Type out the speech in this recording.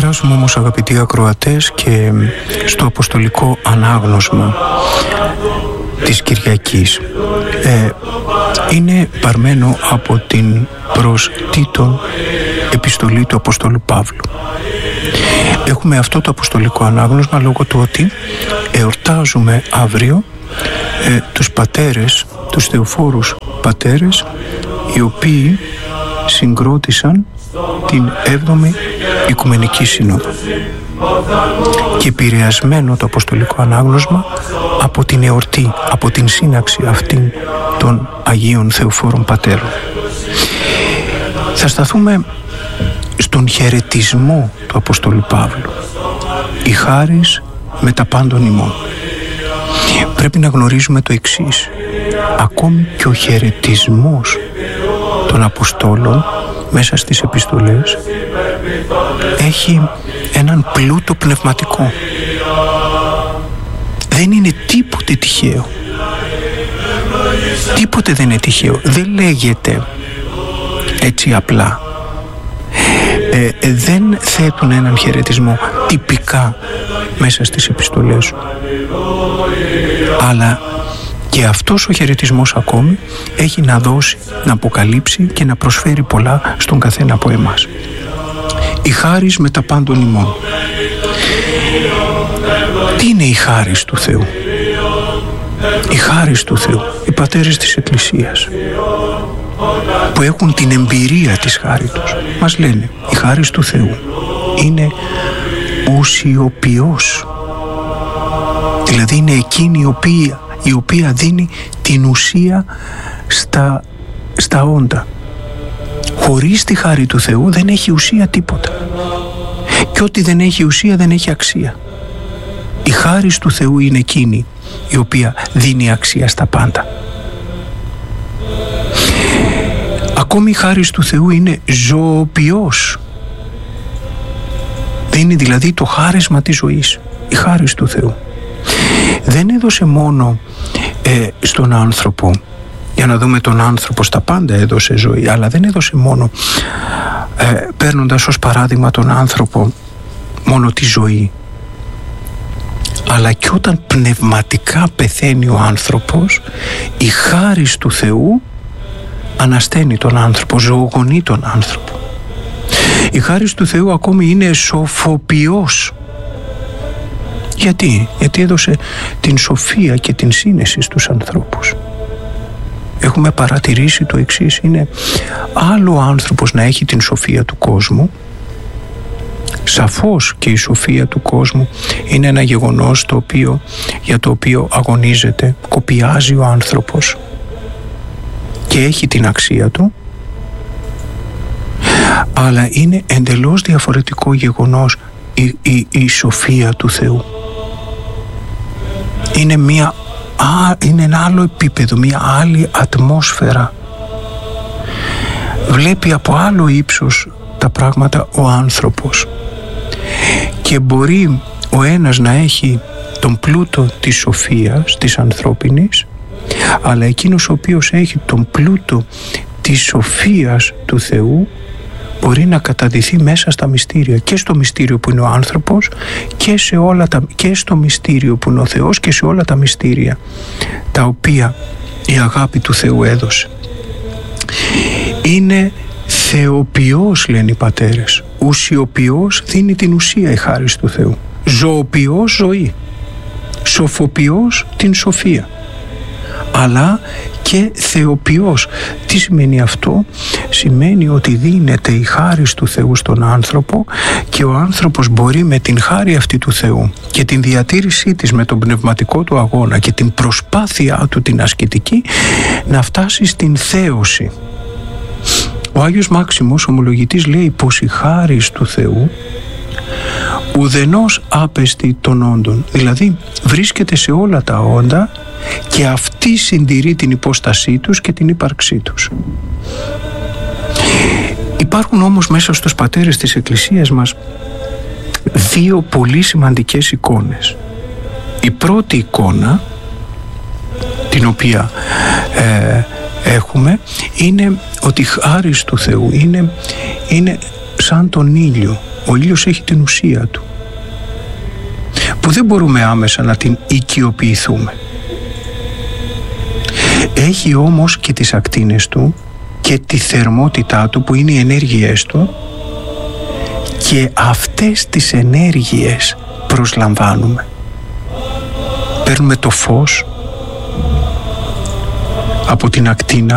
περάσουμε όμως, αγαπητοί ακροατές, και στο αποστολικό ανάγνωσμα της Κυριακής. Είναι παρμένο από την προς Τίτον επιστολή του Αποστόλου Παύλου. Έχουμε αυτό το αποστολικό ανάγνωσμα λόγω του ότι εορτάζουμε αύριο τους πατέρες, τους θεοφόρους πατέρες, οι οποίοι συγκρότησαν την 7η Οικουμενική Σύνοδο, και επηρεασμένο το αποστολικό ανάγνωσμα από την εορτή, από την σύναξη αυτήν των Αγίων Θεοφόρων Πατέρων. Θα σταθούμε στον χαιρετισμό του Αποστόλου Παύλου. Η χάρις με τα πάντων ημών. Πρέπει να γνωρίζουμε το εξής: ακόμη και ο χαιρετισμός των Αποστόλων μέσα στις επιστολές έχει έναν πλούτο πνευματικό. Δεν είναι τίποτε τυχαίο. Τίποτε δεν είναι τυχαίο. Δεν λέγεται έτσι απλά. Δεν θέτουν έναν χαιρετισμό τυπικά μέσα στις επιστολές σου. Αλλά και αυτός ο χαιρετισμός ακόμη έχει να δώσει, να αποκαλύψει και να προσφέρει πολλά στον καθένα από εμάς. Η χάρις με τα πάντων ημών. Τι είναι η χάρις του Θεού? Η χάρις του Θεού, οι πατέρες της Εκκλησίας που έχουν την εμπειρία της χάριτος μας λένε: η χάρις του Θεού είναι ουσιοποιός. Δηλαδή είναι εκείνη η οποία δίνει την ουσία στα όντα. Χωρίς τη χάρη του Θεού δεν έχει ουσία τίποτα. Και ό,τι δεν έχει ουσία δεν έχει αξία. Η χάρις του Θεού είναι εκείνη η οποία δίνει αξία στα πάντα. Ακόμη η χάρις του Θεού είναι ζωοποιός. Δίνει δηλαδή το χάρισμα της ζωής. Η χάρις του Θεού δεν έδωσε μόνο στον άνθρωπο, για να δούμε τον άνθρωπο, στα πάντα έδωσε ζωή, αλλά δεν έδωσε μόνο παίρνοντας ως παράδειγμα τον άνθρωπο μόνο τη ζωή, αλλά και όταν πνευματικά πεθαίνει ο άνθρωπος, η χάρις του Θεού ανασταίνει τον άνθρωπο, ζωογονεί τον άνθρωπο. Η χάρις του Θεού ακόμη είναι σοφοποιός. Γιατί έδωσε την σοφία και την σύνεση στους ανθρώπους. Έχουμε παρατηρήσει το εξής: είναι άλλο ο άνθρωπος να έχει την σοφία του κόσμου. Σαφώς και η σοφία του κόσμου είναι ένα γεγονός για το οποίο αγωνίζεται, κοπιάζει ο άνθρωπος και έχει την αξία του, αλλά είναι εντελώς διαφορετικό γεγονός η σοφία του Θεού. Είναι ένα άλλο επίπεδο, μια άλλη ατμόσφαιρα. Βλέπει από άλλο ύψος τα πράγματα ο άνθρωπος και μπορεί ο ένας να έχει τον πλούτο της σοφίας της ανθρώπινης, αλλά εκείνος ο οποίος έχει τον πλούτο της σοφίας του Θεού μπορεί να καταδυθεί μέσα στα μυστήρια, και στο μυστήριο που είναι ο άνθρωπος και στο μυστήριο που είναι ο Θεός, και σε όλα τα μυστήρια τα οποία η αγάπη του Θεού έδωσε. Είναι θεοποιός, λένε οι πατέρες. Ουσιοποιός, δίνει την ουσία η χάρις του Θεού. Ζωοποιός, ζωή. Σοφοποιός, την σοφία. Αλλά και θεοποιός. Τι σημαίνει αυτό? Σημαίνει ότι δίνεται η χάρις του Θεού στον άνθρωπο και ο άνθρωπος μπορεί με την χάρη αυτή του Θεού και την διατήρησή της με τον πνευματικό του αγώνα και την προσπάθειά του την ασκητική να φτάσει στην θέωση. Ο Άγιος Μάξιμος ομολογητής λέει πως η χάρις του Θεού ουδενός άπεστη των όντων, δηλαδή βρίσκεται σε όλα τα όντα και αυτή συντηρεί την υπόστασή τους και την ύπαρξή τους. Υπάρχουν όμως μέσα στους πατέρες της Εκκλησίας μας δύο πολύ σημαντικές εικόνες. Η πρώτη εικόνα, την οποία έχουμε, είναι ότι η χάρις του Θεού είναι σαν τον ήλιο, Ο ήλιος έχει την ουσία του, που δεν μπορούμε άμεσα να την οικειοποιηθούμε. Έχει όμως και τις ακτίνες του και τη θερμότητά του, που είναι οι ενέργειές του, και αυτές τις ενέργειες προσλαμβάνουμε. Παίρνουμε το φως από την ακτίνα